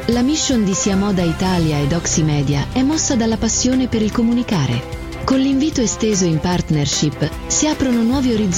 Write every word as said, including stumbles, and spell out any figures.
La mission di Sia Moda Italia ed Oximedia è mossa dalla passione per il comunicare. Con l'invito esteso in partnership si aprono nuovi orizzonti